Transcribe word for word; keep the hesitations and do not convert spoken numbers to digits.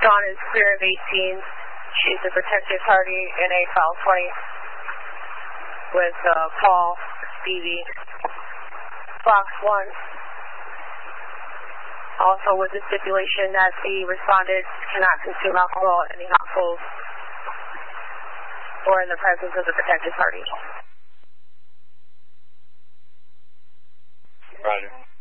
Dawn is clear of eighteen. She's a protective party in a file twenty with uh, Paul, Stevie, Fox one. Also with the stipulation that the respondent cannot consume alcohol in the household or in the presence of the protected party. Roger.